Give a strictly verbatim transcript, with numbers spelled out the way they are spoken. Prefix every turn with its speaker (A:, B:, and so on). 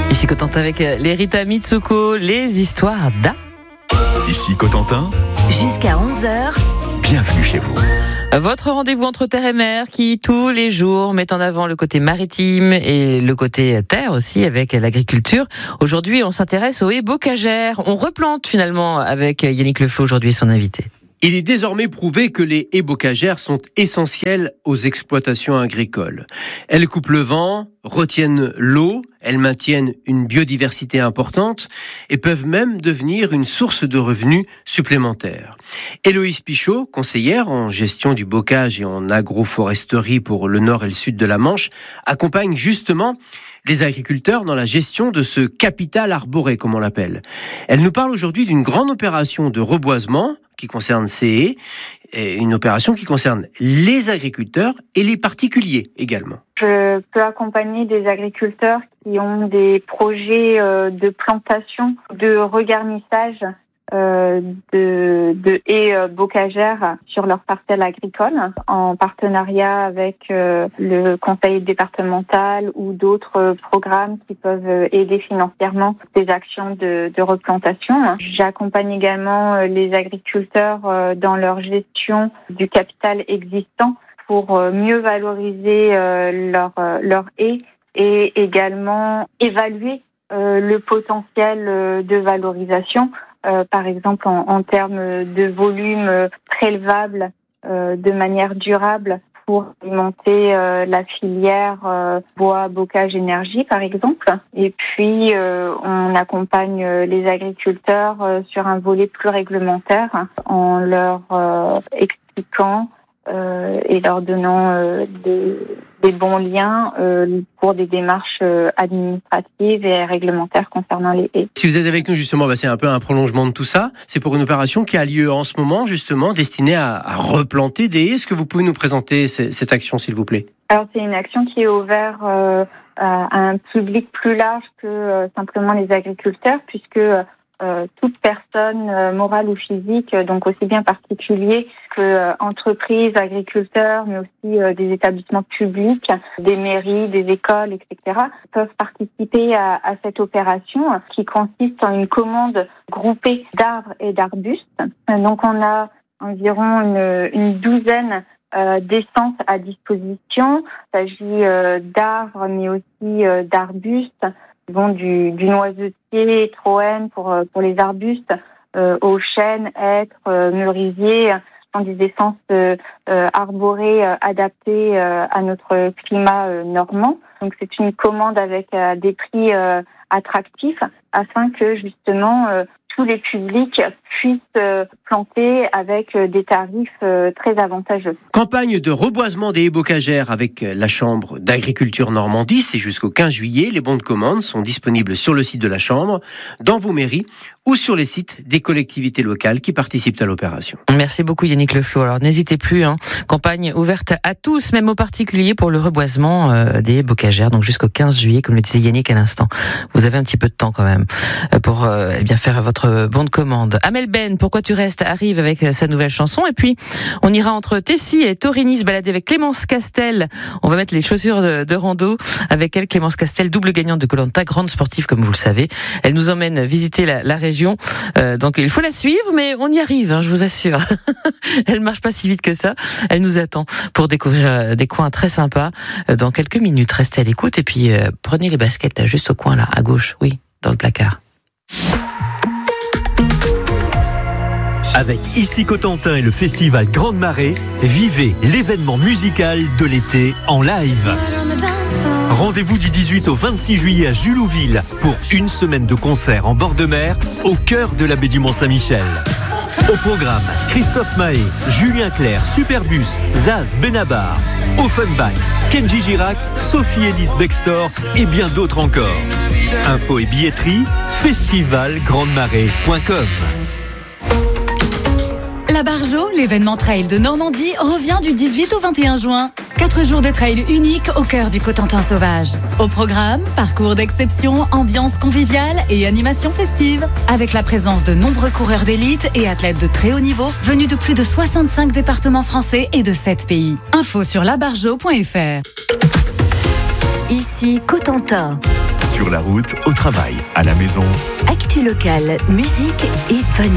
A: Ici Cotentin avec les Rita Mitsuko, les histoires d'A.
B: Ici Cotentin.
C: Jusqu'à onze heures.
B: Bienvenue chez vous.
A: Votre rendez-vous entre terre et mer qui, tous les jours, met en avant le côté maritime et le côté terre aussi avec l'agriculture. Aujourd'hui, on s'intéresse aux haies bocagères. On replante finalement avec Yannick Le Flo aujourd'hui, son invité.
D: Il est désormais prouvé que les haies bocagères sont essentielles aux exploitations agricoles. Elles coupent le vent, retiennent l'eau, elles maintiennent une biodiversité importante et peuvent même devenir une source de revenus supplémentaires. Héloïse Pichot, conseillère en gestion du bocage et en agroforesterie pour le nord et le sud de la Manche, accompagne justement les agriculteurs dans la gestion de ce capital arboré, comme on l'appelle. Elle nous parle aujourd'hui d'une grande opération de reboisement qui concerne ces haies, une opération qui concerne les agriculteurs et les particuliers également.
E: Je peux accompagner des agriculteurs qui ont des projets de plantation, de regarnissage Euh, de, de haies euh, bocagères sur leur parcelle agricole en partenariat avec euh, le conseil départemental ou d'autres euh, programmes qui peuvent aider financièrement des actions de, de replantation. J'accompagne également euh, les agriculteurs euh, dans leur gestion du capital existant pour euh, mieux valoriser euh, leur, euh, leur haies et également évaluer euh, le potentiel euh, de valorisation. Euh, par exemple en, en termes de volume euh, prélevable euh, de manière durable pour alimenter euh, la filière euh, bois, bocage, énergie par exemple. Et puis euh, on accompagne les agriculteurs euh, sur un volet plus réglementaire en leur euh, expliquant euh, et leur donnant euh, des, des bons liens euh, pour des démarches euh, administratives et réglementaires concernant les haies.
D: Si vous êtes avec nous justement, bah c'est un peu un prolongement de tout ça. C'est pour une opération qui a lieu en ce moment justement, destinée à, à replanter des haies. Est-ce que vous pouvez nous présenter c- cette action s'il vous plaît ?
E: Alors c'est une action qui est ouverte euh, à un public plus large que euh, simplement les agriculteurs puisque Euh, toute personne euh, morale ou physique, donc aussi bien particulier que euh, entreprises, agriculteurs, mais aussi euh, des établissements publics, des mairies, des écoles, et cetera, peuvent participer à, à cette opération qui consiste en une commande groupée d'arbres et d'arbustes. Donc on a environ une, une douzaine Euh, d'essences à disposition. Il s'agit euh, d'arbres, mais aussi euh, d'arbustes, bon, du, du noisetier, troène pour, pour les arbustes, euh, aux chênes, hêtres, euh, merisiers, sont des essences euh, euh, arborées euh, adaptées euh, à notre climat euh, normand. Donc c'est une commande avec euh, des prix euh, attractifs afin que justement euh, tous les publics puissent euh, planter avec euh, des tarifs euh, très avantageux.
D: Campagne de reboisement des haies bocagères avec la Chambre d'agriculture Normandie, c'est jusqu'au quinze juillet. Les bons de commande sont disponibles sur le site de la Chambre, dans vos mairies ou sur les sites des collectivités locales qui participent à l'opération.
A: Merci beaucoup Yannick Le Flo. Alors n'hésitez plus, hein. Campagne ouverte à tous, même aux particuliers pour le reboisement euh, des haies bocagères, donc jusqu'au quinze juillet, comme le disait Yannick à l'instant. Vous avez un petit peu de temps quand même euh, pour euh, eh bien faire votre bon de commande. Amel Ben, Pourquoi tu restes arrive avec sa nouvelle chanson et puis on ira entre Tessie et Torigny se balader avec Clémence Castel. On va mettre les chaussures de, de rando avec elle, Clémence Castel, double gagnante de Koh-Lanta, grande sportive comme vous le savez. Elle nous emmène visiter la, la région. Euh, donc il faut la suivre, mais on y arrive, hein, je vous assure. Elle marche pas si vite que ça. Elle nous attend pour découvrir euh, des coins très sympas. Euh, dans quelques minutes, restez à l'écoute et puis euh, prenez les baskets là, juste au coin là, à gauche, oui, dans le placard.
B: Avec Ici Cotentin et le festival Grande Marée, vivez l'événement musical de l'été en live. Rendez-vous du dix-huit au vingt-six juillet à Julouville pour une semaine de concerts en bord de mer au cœur de la baie du Mont-Saint-Michel. Au programme, Christophe Mahé, Julien Clerc, Superbus, Zaz, Benabar, Offenbach, Kenji Girac, Sophie-Élise Bextor et bien d'autres encore. Info et billetterie, festival grande marée point com.
F: La Bargeau, l'événement trail de Normandie, revient du dix-huit au vingt et un juin. Quatre jours de trail unique au cœur du Cotentin sauvage. Au programme, parcours d'exception, ambiance conviviale et animation festive. Avec la présence de nombreux coureurs d'élite et athlètes de très haut niveau, venus de plus de soixante-cinq départements français et de sept pays. Info sur labargeau point f r.
C: Ici Cotentin. Sur la route, au travail, à la maison.
G: Actu locale, musique et bonne